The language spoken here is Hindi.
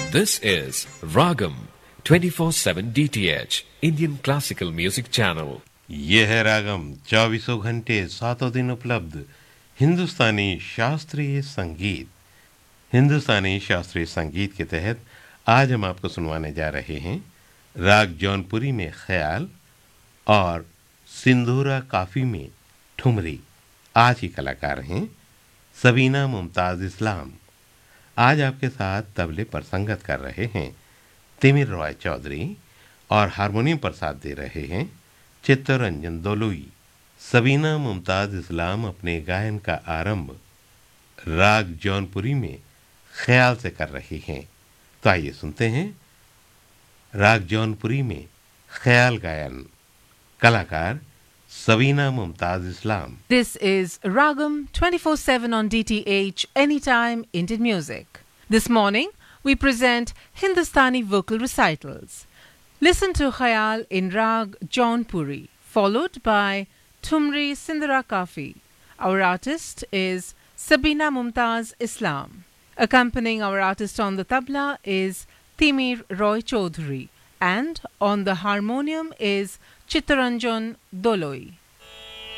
This is Ragam 24/7 DTH Indian Classical Music Channel. ये है रागम 24 घंटे 7 दिन उपलब्ध हिंदुस्तानी शास्त्रीय संगीत। हिंदुस्तानी शास्त्रीय संगीत के तहत आज हम आपको सुनवाने जा रहे हैं राग जौनपुरी में ख्याल और सिंधूरा काफी में ठुमरी। आज की कलाकार हैं सबीना मुमताज इस्लाम। आज आपके साथ तबले पर संगत कर रहे हैं तिमिर रॉय चौधरी और हारमोनियम पर साथ दे रहे हैं चित्तरंजन दोलुई। सबीना मुमताज इस्लाम अपने गायन का आरंभ राग जौनपुरी में ख्याल से कर रही हैं। तो आइए सुनते हैं राग जौनपुरी में ख्याल गायन। कलाकार सबीना मुमताज इस्लाम। This is Ragam 24/7 on DTH Anytime Indian Music. This morning we present Hindustani vocal recitals. Listen to Khayal in Rag Jaunpuri, followed by Thumri Sindhura Kafi. Our artist is Sabina Mumtaz Islam. Accompanying our artist on the tabla is Timir Roy Chaudhary, and on the harmonium is Chittaranjan Doloi.